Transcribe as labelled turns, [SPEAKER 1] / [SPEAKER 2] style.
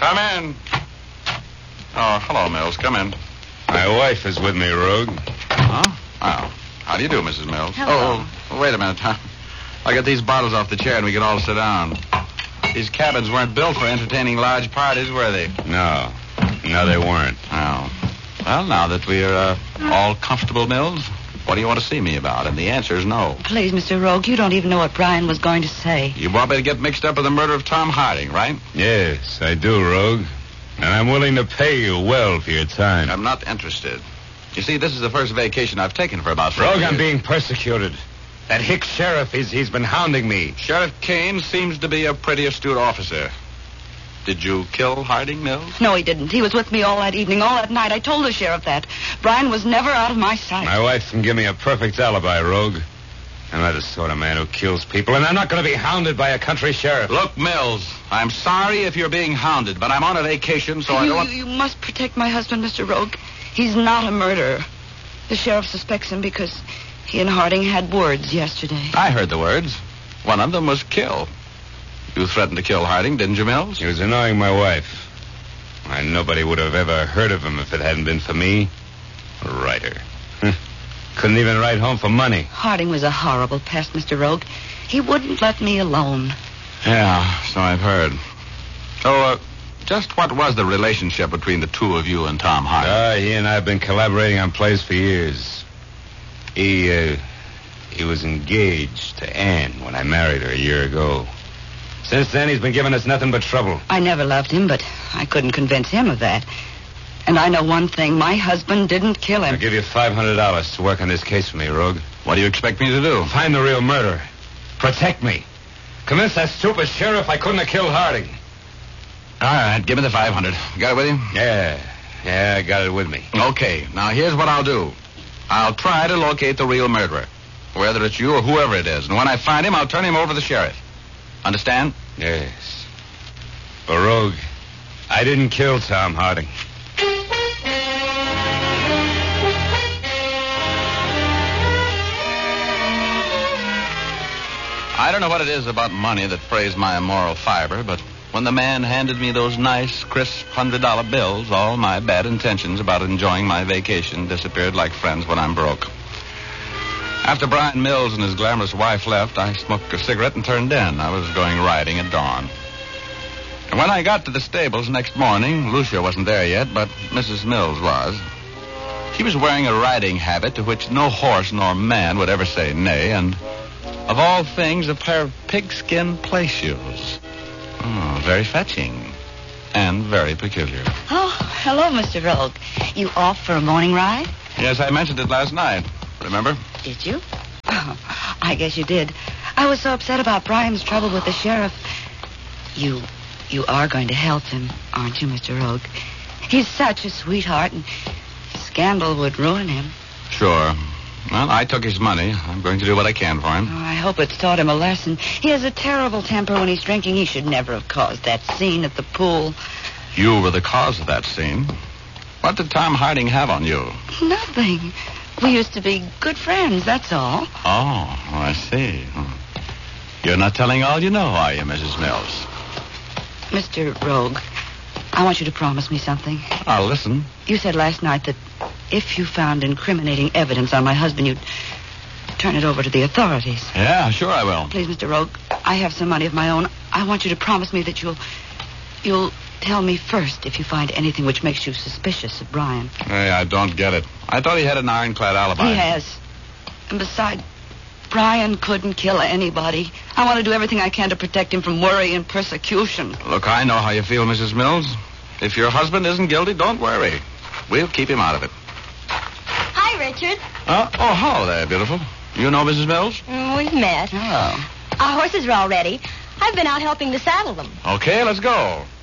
[SPEAKER 1] Come in. Oh, hello, Mills. Come in.
[SPEAKER 2] My wife is with me, Rogue.
[SPEAKER 1] Huh? Oh. How do you do, Mrs. Mills?
[SPEAKER 3] Hello.
[SPEAKER 1] Oh, wait a minute. I'll get these bottles off the chair and we can all sit down. These cabins weren't built for entertaining large parties, were they?
[SPEAKER 2] No, they weren't.
[SPEAKER 1] Oh. Well, now that we're all comfortable, Mills, what do you want to see me about? And the answer is no.
[SPEAKER 3] Please, Mr. Rogue, you don't even know what Brian was going to say.
[SPEAKER 1] You want me to get mixed up with the murder of Tom Harding, right?
[SPEAKER 2] Yes, I do, Rogue. And I'm willing to pay you well for your time.
[SPEAKER 1] I'm not interested. You see, this is the first vacation I've taken for about 4
[SPEAKER 2] Rogue,
[SPEAKER 1] years.
[SPEAKER 2] I'm being persecuted. That Hicks sheriff, he's been hounding me.
[SPEAKER 1] Sheriff Kane seems to be a pretty astute officer. Did you kill Harding, Mills?
[SPEAKER 3] No, he didn't. He was with me all that evening, all that night. I told the sheriff that. Brian was never out of my sight.
[SPEAKER 2] My wife can give me a perfect alibi, Rogue. I'm not the sort of man who kills people, and I'm not going to be hounded by a country sheriff.
[SPEAKER 1] Look, Mills, I'm sorry if you're being hounded, but I'm on a vacation, so I don't want...
[SPEAKER 3] You must protect my husband, Mr. Rogue. He's not a murderer. The sheriff suspects him because he and Harding had words yesterday.
[SPEAKER 1] I heard the words. One of them was kill. You threatened to kill Harding, didn't you, Mills?
[SPEAKER 2] He was annoying my wife. Why, nobody would have ever heard of him if it hadn't been for me. A writer. Couldn't even write home for money.
[SPEAKER 3] Harding was a horrible pest, Mr. Rogue. He wouldn't let me alone.
[SPEAKER 1] Yeah, so I've heard. So, just what was the relationship between the two of you and Tom Harding?
[SPEAKER 2] He and I have been collaborating on plays for years. He was engaged to Anne when I married her a year ago. Since then, he's been giving us nothing but trouble.
[SPEAKER 3] I never loved him, but I couldn't convince him of that. And I know one thing. My husband didn't kill him.
[SPEAKER 2] I'll give you $500 to work on this case for me, Rogue.
[SPEAKER 1] What do you expect me to do?
[SPEAKER 2] Find the real murderer. Protect me. Convince that stupid sheriff I couldn't have killed Harding.
[SPEAKER 1] All right, give me the 500. You got it with you?
[SPEAKER 2] Yeah, I got it with me.
[SPEAKER 1] Okay, now here's what I'll do. I'll try to locate the real murderer, whether it's you or whoever it is. And when I find him, I'll turn him over to the sheriff. Understand?
[SPEAKER 2] Yes. But, Rogue, I didn't kill Tom Harding.
[SPEAKER 1] I don't know what it is about money that frays my immoral fiber, but when the man handed me those nice, crisp $100 bills, all my bad intentions about enjoying my vacation disappeared like friends when I'm broke. After Brian Mills and his glamorous wife left, I smoked a cigarette and turned in. I was going riding at dawn. And when I got to the stables next morning, Lucia wasn't there yet, but Mrs. Mills was. She was wearing a riding habit to which no horse nor man would ever say nay, and of all things, a pair of pigskin play shoes. Oh, very fetching. And very peculiar.
[SPEAKER 3] Oh, hello, Mr. Rogue. You off for a morning ride?
[SPEAKER 1] Yes, I mentioned it last night. Remember?
[SPEAKER 3] Did you? Oh, I guess you did. I was so upset about Brian's trouble with the sheriff. You are going to help him, aren't you, Mr. Rogue? He's such a sweetheart, and scandal would ruin him.
[SPEAKER 1] Sure. Well, I took his money. I'm going to do what I can for him.
[SPEAKER 3] Oh, I hope it's taught him a lesson. He has a terrible temper when he's drinking. He should never have caused that scene at the pool.
[SPEAKER 1] You were the cause of that scene. What did Tom Harding have on you?
[SPEAKER 3] Nothing. We used to be good friends, that's all.
[SPEAKER 1] Oh, I see. You're not telling all you know, are you, Mrs. Mills?
[SPEAKER 3] Mr. Rogue, I want you to promise me something.
[SPEAKER 1] I'll listen.
[SPEAKER 3] You said last night that if you found incriminating evidence on my husband, you'd turn it over to the authorities.
[SPEAKER 1] Yeah, sure I will.
[SPEAKER 3] Please, Mr. Rogue, I have some money of my own. I want you to promise me that you'll tell me first if you find anything which makes you suspicious of Brian.
[SPEAKER 1] Hey, I don't get it. I thought he had an ironclad alibi.
[SPEAKER 3] He has. And besides, Brian couldn't kill anybody. I want to do everything I can to protect him from worry and persecution.
[SPEAKER 1] Look, I know how you feel, Mrs. Mills. If your husband isn't guilty, don't worry. We'll keep him out of it.
[SPEAKER 4] Hi, Richard.
[SPEAKER 1] Oh, hello there, beautiful. You know Mrs. Mills?
[SPEAKER 4] We've met.
[SPEAKER 3] Oh.
[SPEAKER 4] Our horses are all ready. I've been out helping to saddle them.
[SPEAKER 1] Okay, let's go.